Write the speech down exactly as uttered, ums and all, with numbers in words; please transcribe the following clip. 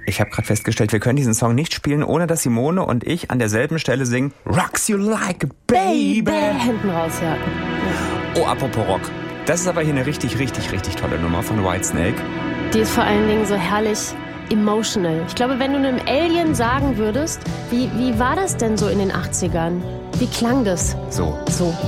Ich habe gerade festgestellt, wir können diesen Song nicht spielen, ohne dass Simone und ich an derselben Stelle singen Rocks you like a baby. Baby. Hinten raus, ja. ja. Oh, apropos Rock. Das ist aber hier eine richtig, richtig, richtig tolle Nummer von Whitesnake. Die ist vor allen Dingen so herrlich emotional. Ich glaube, wenn du einem Alien sagen würdest, wie, wie war das denn so in den achtzigern? Wie klang das? So. So.